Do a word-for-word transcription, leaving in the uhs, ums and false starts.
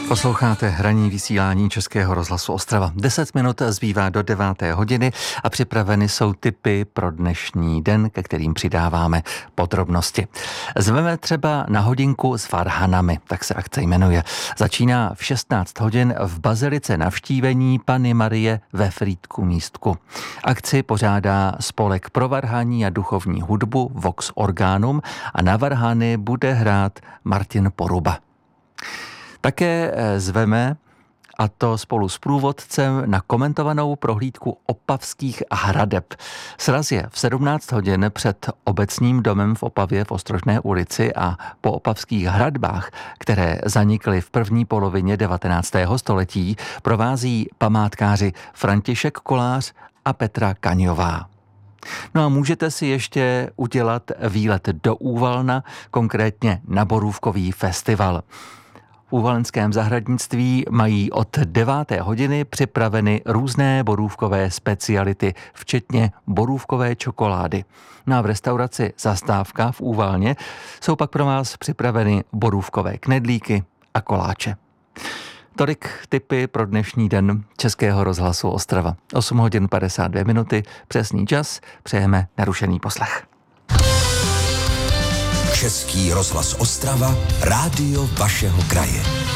Posloucháte hraní vysílání Českého rozhlasu Ostrava. Deset minut zbývá do deváté hodiny a připraveny jsou tipy pro dnešní den, ke kterým přidáváme podrobnosti. Zveme třeba na hodinku s Farhanami, tak se akce jmenuje. Začíná v šestnáct hodin v bazilice Navštívení Panny Marie ve Frýdku Místku. Akci pořádá spolek pro varhání a duchovní hudbu Vox Organum a na varhany bude hrát Martin Poruba. Také zveme, a to spolu s průvodcem, na komentovanou prohlídku opavských hradeb. Sraz je v sedmnáct hodin před obecním domem v Opavě v Ostrožné ulici a po opavských hradbách, které zanikly v první polovině devatenáctého století, provází památkáři František Kolář a Petra Kaňová. No a můžete si ještě udělat výlet do Úvalna, konkrétně na Borůvkový festival. V úvalenském zahradnictví mají od deváté hodiny připraveny různé borůvkové speciality, včetně borůvkové čokolády. No a v restauraci Zastávka v Úvalně jsou pak pro vás připraveny borůvkové knedlíky a koláče. Tolik tipy pro dnešní den Českého rozhlasu Ostrava. osm hodin padesát dvě minuty, přesný čas, přejeme nerušený poslech. Český rozhlas Ostrava, rádio vašeho kraje.